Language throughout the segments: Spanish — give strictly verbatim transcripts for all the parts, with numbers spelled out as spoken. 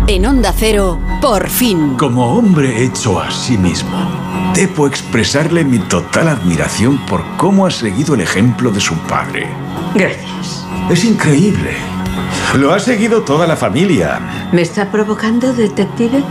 En Onda Cero, por fin. Como hombre hecho a sí mismo, debo expresarle mi total admiración por cómo ha seguido el ejemplo de su padre. Gracias. Es increíble. Lo ha seguido toda la familia. ¿Me está provocando, detective?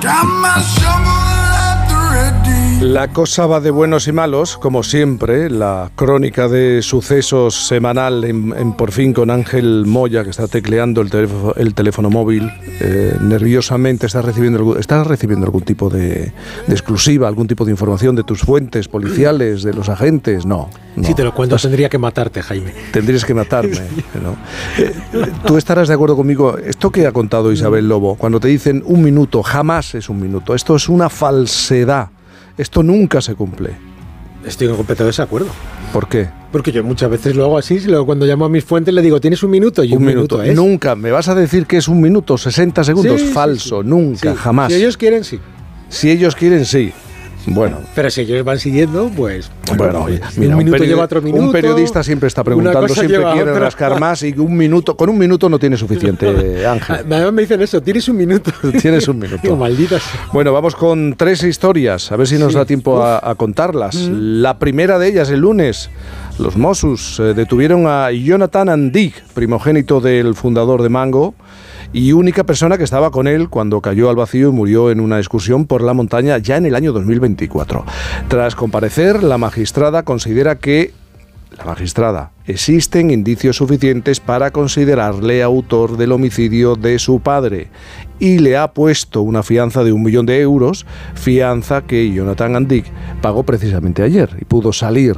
La cosa va de buenos y malos, como siempre, la crónica de sucesos semanal en, en Por Fin con Ángel Moya, que está tecleando el teléfono, el teléfono móvil, eh, nerviosamente. ¿Estás recibiendo, ¿Estás recibiendo algún tipo de, de exclusiva, algún tipo de información de tus fuentes policiales, de los agentes? No. no. Si te lo cuento, Entonces, tendría que matarte, Jaime. Tendrías que matarme. ¿no? eh, Tú estarás de acuerdo conmigo. Esto que ha contado Isabel Lobo, cuando te dicen un minuto, jamás es un minuto. Esto es una falsedad. Esto nunca se cumple. Estoy en completo desacuerdo. ¿Por qué? Porque yo muchas veces lo hago así, luego cuando llamo a mis fuentes les digo, ¿tienes un minuto? Y un, un minuto, minuto es. Nunca. ¿Me vas a decir que es un minuto, sesenta segundos? Sí, Falso, sí, sí. Nunca, sí. jamás. Si ellos quieren, sí. Si ellos quieren, sí. Bueno. Pero si ellos van siguiendo, pues... Bueno, pues, mira, un minuto un lleva otro minuto. Un periodista siempre está preguntando, siempre quiere rascar más y un minuto, con un minuto no tiene suficiente, Ángel. Además me dicen eso, tienes un minuto. Tienes un minuto. Digo, malditas. Bueno, vamos con tres historias, a ver si nos sí. da tiempo a, a contarlas. Mm. La primera de ellas, el lunes, los Mossos eh, detuvieron a Jonathan Andig, primogénito del fundador de Mango, y única persona que estaba con él cuando cayó al vacío y murió en una excursión por la montaña ya en el año dos mil veinticuatro. Tras comparecer, la magistrada considera que la magistrada existen indicios suficientes para considerarle autor del homicidio de su padre y le ha puesto una fianza de un millón de euros, fianza que Jonathan Andig pagó precisamente ayer y pudo salir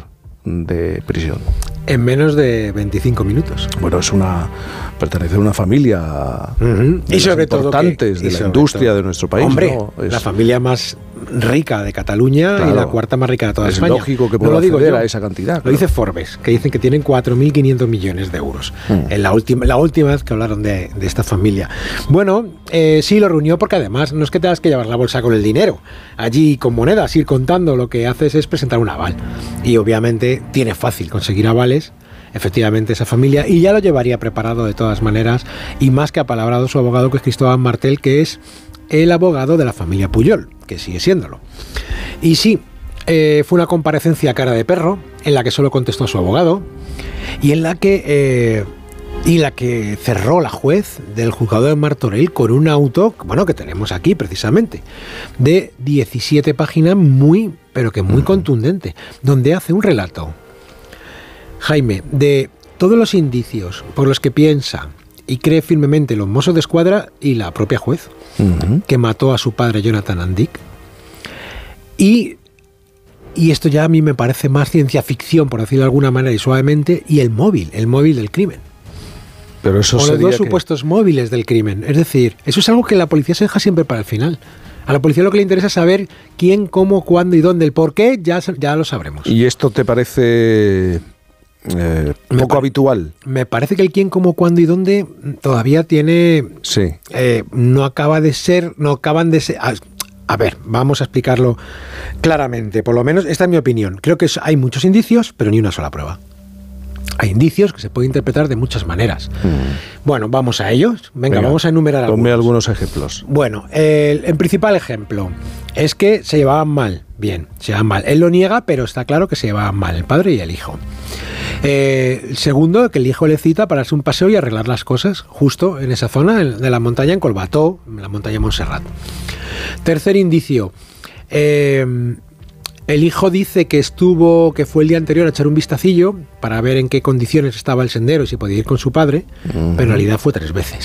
de prisión. En menos de veinticinco minutos. Bueno, es una... pertenece a una familia uh-huh. y sobre todo importantes que, de la industria todo. De nuestro país. Hombre, ¿no? Es... la familia más rica de Cataluña claro, y la cuarta más rica de toda es España. Es lógico que pueda no acceder a esa cantidad. Lo claro. dice Forbes, que dicen que tienen cuatro mil quinientos millones de euros. Uh-huh. En la última, la última vez que hablaron de, de esta familia. Bueno, eh, sí lo reunió porque además no es que tengas que llevar la bolsa con el dinero. Allí con monedas, ir contando, lo que haces es presentar un aval. Y obviamente tiene fácil conseguir avales. Efectivamente, esa familia, y ya lo llevaría preparado de todas maneras, y más que apalabrado su abogado, que es Cristóbal Martel, que es el abogado de la familia Pujol, que sigue siéndolo. Y sí, eh, fue una comparecencia cara de perro, en la que solo contestó a su abogado, y en la que, eh, y la que cerró la juez del juzgado de Martorell con un auto, bueno, que tenemos aquí precisamente, de diecisiete páginas muy, pero que muy contundente, donde hace un relato, Jaime, de todos los indicios por los que piensa y cree firmemente los Mossos d'Esquadra y la propia juez, uh-huh. que mató a su padre Jonathan Andig. Y, y esto ya a mí me parece más ciencia ficción, por decirlo de alguna manera y suavemente, y el móvil, el móvil del crimen. Pero eso o sería los dos que... supuestos móviles del crimen. Es decir, eso es algo que la policía se deja siempre para el final. A la policía lo que le interesa es saber quién, cómo, cuándo y dónde. El por qué ya, ya lo sabremos. ¿Y esto te parece... Eh, poco me habitual? Me parece que el quién, cómo, cuándo y dónde todavía tiene... Sí. Eh, no acaba de ser... No acaban de ser... A, a ver, vamos a explicarlo claramente. Por lo menos, esta es mi opinión. Creo que hay muchos indicios, pero ni una sola prueba. Hay indicios que se pueden interpretar de muchas maneras. Mm. Bueno, vamos a ellos. Venga, Venga vamos a enumerar algunos. Ponme algunos ejemplos. Bueno, el, el principal ejemplo es que se llevaban mal. Bien, se llevaban mal. Él lo niega, pero está claro que se llevaban mal, el padre y el hijo. Eh, el segundo, que el hijo le cita para darse un paseo y arreglar las cosas, justo en esa zona de la montaña, en Colbató, en la montaña de Montserrat. Tercer indicio, eh, el hijo dice que estuvo, que fue el día anterior a echar un vistacillo para ver en qué condiciones estaba el sendero y si podía ir con su padre, uh-huh. pero en realidad fue tres veces.